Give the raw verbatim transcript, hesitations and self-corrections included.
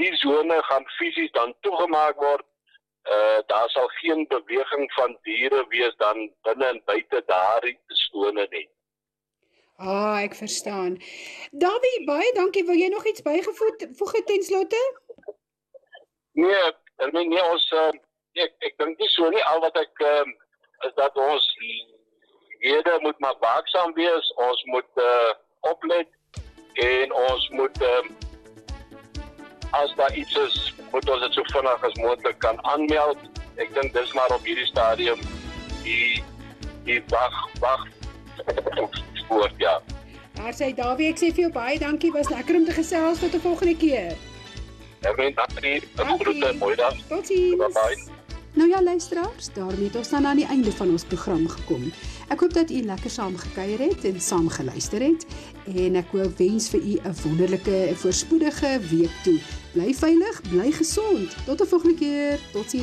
die zone gaan fisies dan toegemaak word. Uh, daar sal geen beweging van diere wees dan binne en buite daardie sone nie. Ah, ek verstaan. Davie, baie dankie. Wil jy nog iets bygevoeg voeg ten slotte? Nee, ek meen nie ons uh, ek, ek dink nie so nie, al wat ek uh, is dat ons lede moet maar waaksaam wees, ons moet uh, oplet en ons moet uh, as daar iets is, moet ons dit so vinnig as moontlik kan aanmeld. Ek dink dis maar op hierdie stadium die die wag wag spoor, ja. Daar sê Davie, ek sê vir jou baie dankie, was lekker om te gesels, tot 'n volgende keer. Ek meen dankie, 'n groete, mooi dag. Totsiens. Bye bye. Nou ja, luisteraars, daarmee het ons dan aan die einde van ons program gekom. Ek hoop dat u lekker saam gekuier het en saam geluister het en ek hoop wens vir u 'n wonderlike en voorspoedige week toe. Bly veilig, bly gesond. Tot 'n volgende keer. Totsiens.